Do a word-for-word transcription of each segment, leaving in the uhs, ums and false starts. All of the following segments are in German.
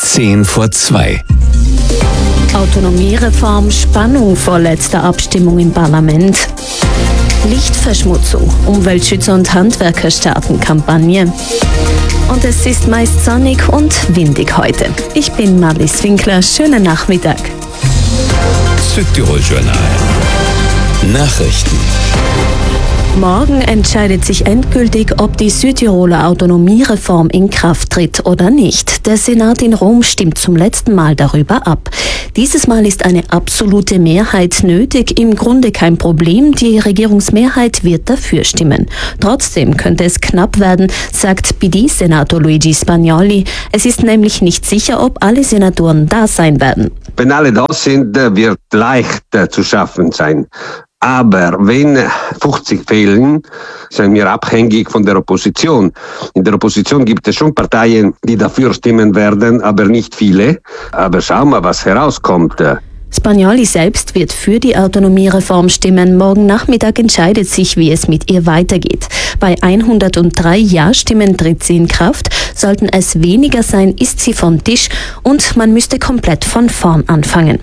Zehn vor zwei. Autonomiereform, Spannung vor letzter Abstimmung im Parlament. Lichtverschmutzung, Umweltschützer und Handwerker starten Kampagne. Und es ist meist sonnig und windig heute. Ich bin Marlies Winkler, schönen Nachmittag. Südtirol Journal. Nachrichten. Morgen entscheidet sich endgültig, ob die Südtiroler Autonomiereform in Kraft tritt oder nicht. Der Senat in Rom stimmt zum letzten Mal darüber ab. Dieses Mal ist eine absolute Mehrheit nötig, im Grunde kein Problem. Die Regierungsmehrheit wird dafür stimmen. Trotzdem könnte es knapp werden, sagt P D-Senator Luigi Spagnoli. Es ist nämlich nicht sicher, ob alle Senatoren da sein werden. Wenn alle da sind, wird leicht zu schaffen sein. Aber wenn fünfzig fehlen, sind wir abhängig von der Opposition. In der Opposition gibt es schon Parteien, die dafür stimmen werden, aber nicht viele. Aber schauen wir, was herauskommt. Spagnoli selbst wird für die Autonomiereform stimmen. Morgen Nachmittag entscheidet sich, wie es mit ihr weitergeht. Bei hundertdrei Ja-Stimmen tritt sie in Kraft. Sollten es weniger sein, ist sie vom Tisch und man müsste komplett von vorn anfangen.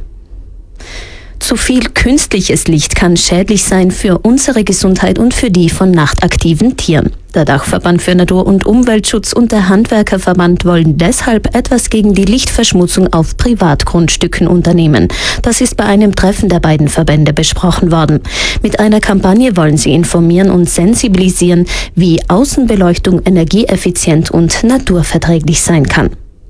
Zu viel künstliches Licht kann schädlich sein für unsere Gesundheit und für die von nachtaktiven Tieren. Der Dachverband für Natur- und Umweltschutz und der Handwerkerverband wollen deshalb etwas gegen die Lichtverschmutzung auf Privatgrundstücken unternehmen. Das ist bei einem Treffen der beiden Verbände besprochen worden. Mit einer Kampagne wollen sie informieren und sensibilisieren, wie Außenbeleuchtung energieeffizient und naturverträglich sein kann.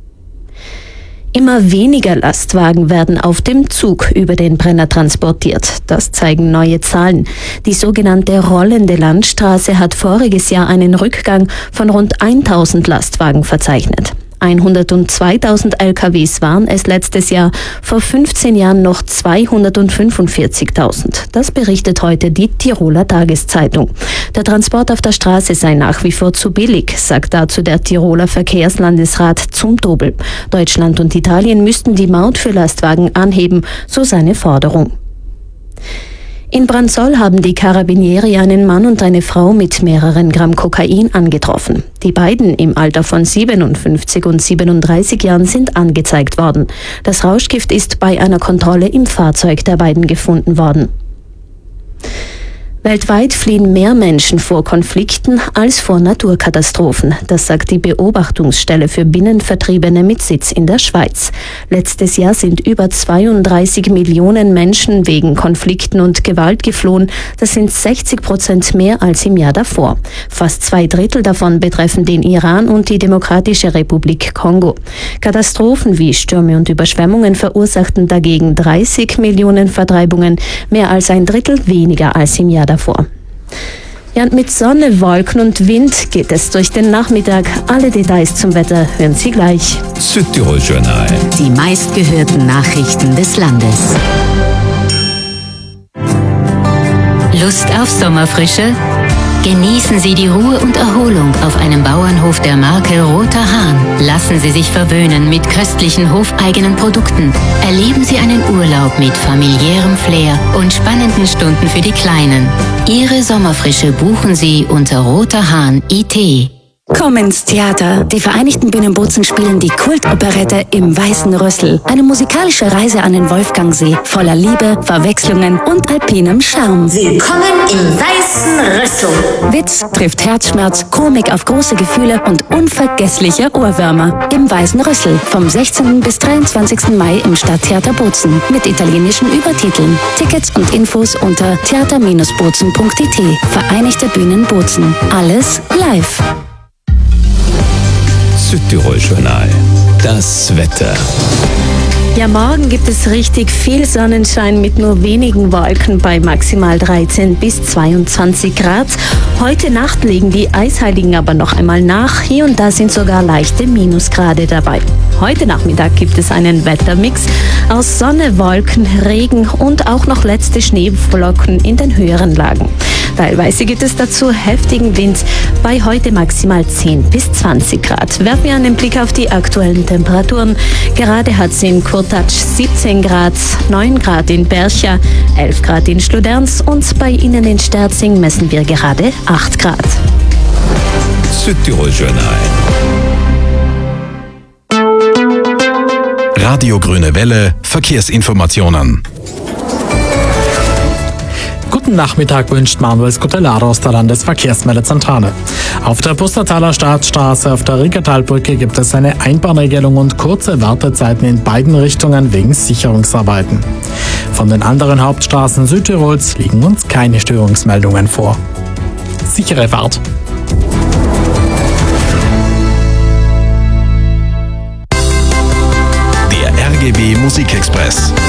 Immer weniger Lastwagen werden auf dem Zug über den Brenner transportiert. Das zeigen neue Zahlen. Die sogenannte rollende Landstraße hat voriges Jahr einen Rückgang von rund tausend Lastwagen verzeichnet. hundertzweitausend L K Ws waren es letztes Jahr, vor fünfzehn Jahren noch zweihundertfünfundvierzigtausend. Das berichtet heute die Tiroler Tageszeitung. Der Transport auf der Straße sei nach wie vor zu billig, sagt dazu der Tiroler Verkehrslandesrat zum Dobel. Deutschland und Italien müssten die Maut für Lastwagen anheben, so seine Forderung. In Bransoll haben die Carabinieri einen Mann und eine Frau mit mehreren Gramm Kokain angetroffen. Die beiden im Alter von siebenundfünfzig und siebenunddreißig Jahren sind angezeigt worden. Das Rauschgift ist bei einer Kontrolle im Fahrzeug der beiden gefunden worden. Weltweit fliehen mehr Menschen vor Konflikten als vor Naturkatastrophen. Das sagt die Beobachtungsstelle für Binnenvertriebene mit Sitz in der Schweiz. Letztes Jahr sind über zweiunddreißig Millionen Menschen wegen Konflikten und Gewalt geflohen. Das sind sechzig Prozent mehr als im Jahr davor. Fast zwei Drittel davon betreffen den Iran und die Demokratische Republik Kongo. Katastrophen wie Stürme und Überschwemmungen verursachten dagegen dreißig Millionen Vertreibungen, mehr als ein Drittel weniger als im Jahr davor. Davor. Ja, und mit Sonne, Wolken und Wind geht es durch den Nachmittag. Alle Details zum Wetter hören Sie gleich. Südtirol Journal. Die meistgehörten Nachrichten des Landes. Lust auf Sommerfrische? Genießen Sie die Ruhe und Erholung auf einem Bauernhof der Marke Roter Hahn. Lassen Sie sich verwöhnen mit köstlichen hofeigenen Produkten. Erleben Sie einen Urlaub mit familiärem Flair und spannenden Stunden für die Kleinen. Ihre Sommerfrische buchen Sie unter roterhahn punkt I T. Komm ins Theater. Die Vereinigten Bühnenbozen spielen die Kultoperette Im Weißen Rüssel. Eine musikalische Reise an den Wolfgangsee, voller Liebe, Verwechslungen und alpinem Charme. Willkommen im Weißen Rüssel. Witz trifft Herzschmerz, Komik auf große Gefühle und unvergessliche Ohrwürmer. Im Weißen Rüssel. Vom sechzehnten bis dreiundzwanzigsten Mai im Stadttheater Bozen. Mit italienischen Übertiteln. Tickets und Infos unter theater Bindestrich bozen punkt I T. Vereinigte Bühnen Bozen. Alles live. Südtirol Journal. Das Wetter. Ja, morgen gibt es richtig viel Sonnenschein mit nur wenigen Wolken bei maximal dreizehn bis zweiundzwanzig Grad. Heute Nacht legen die Eisheiligen aber noch einmal nach. Hier und da sind sogar leichte Minusgrade dabei. Heute Nachmittag gibt es einen Wettermix aus Sonne, Wolken, Regen und auch noch letzte Schneeflocken in den höheren Lagen. Teilweise gibt es dazu heftigen Wind bei heute maximal zehn bis zwanzig Grad. Werfen wir einen Blick auf die aktuellen Temperaturen. Gerade hat es in Kurtatsch siebzehn Grad, neun Grad in Bercha, elf Grad in Schluderns und bei Ihnen in Sterzing messen wir gerade acht Grad. Südtirol Journal. Radio Grüne Welle Verkehrsinformationen. Guten Nachmittag wünscht Manuel Scutellaro aus der Landesverkehrsmeldezentrale. Auf der Pustertaler Staatsstraße auf der Riegertalbrücke gibt es eine Einbahnregelung und kurze Wartezeiten in beiden Richtungen wegen Sicherungsarbeiten. Von den anderen Hauptstraßen Südtirols liegen uns keine Störungsmeldungen vor. Sichere Fahrt! Der R G B Musikexpress.